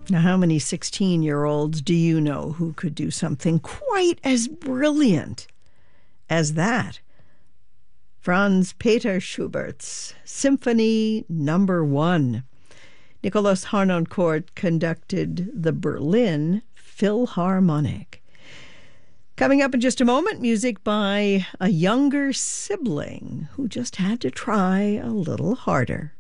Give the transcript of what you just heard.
Now, how many 16-year-olds do you know who could do something quite as brilliant as that? Franz Peter Schubert's Symphony Number 1. Nicholas Harnoncourt conducted the Berlin Philharmonic. Coming up in just a moment, music by a younger sibling who just had to try a little harder.